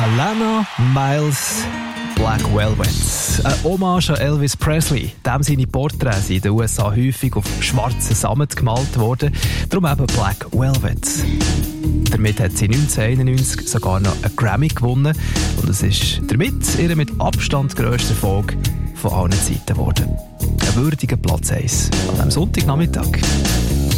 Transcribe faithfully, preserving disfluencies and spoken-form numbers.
Alana Miles, Black Velvet. Eine Hommage an Elvis Presley. Dem seine Porträts sind in den U S A häufig auf schwarzen Sammet gemalt worden. Darum eben Black Velvet. Damit hat sie neunzehnhunderteinundneunzig sogar noch einen Grammy gewonnen. Und es ist damit ihr mit Abstand grösster Erfolg von allen Zeiten geworden. Ein würdiger Platz eins an diesem Sonntagnachmittag.